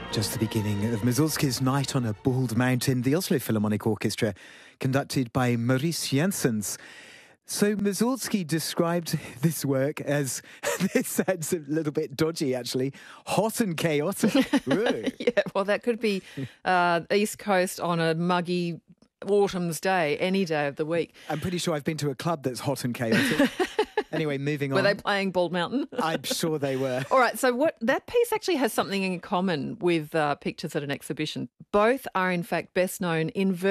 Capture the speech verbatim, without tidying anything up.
Just the beginning of Mussorgsky's Night on a Bald Mountain, the Oslo Philharmonic Orchestra, conducted by Maurice Janssens. So Mussorgsky described this work as, this sounds a little bit dodgy actually, hot and chaotic. Yeah, well, that could be uh, East Coast on a muggy autumn's day, any day of the week. I'm pretty sure I've been to a club that's hot and chaotic. Anyway, moving on. Were they playing Bald Mountain? I'm sure they were. All right, so what that piece actually has something in common with uh, Pictures at an Exhibition. Both are, in fact, best known in